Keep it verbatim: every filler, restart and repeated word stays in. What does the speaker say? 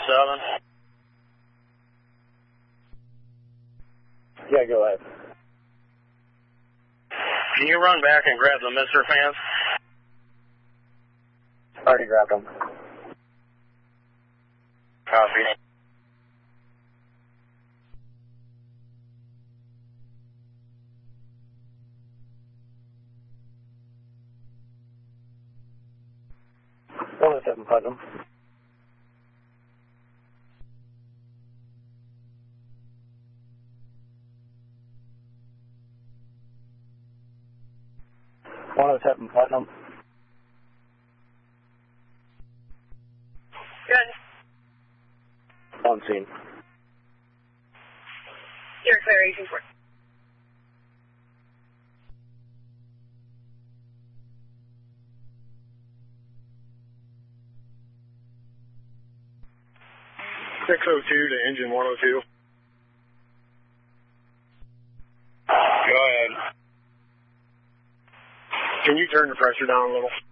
seven. Yeah, go ahead. Can you run back and grab the mister fans? Already grabbed them. Copy. one oh seven Putnam. one oh seven Putnam. Good. On scene. You're clear, Agent four. six oh two to engine one oh two. Go ahead. Can you turn the pressure down a little?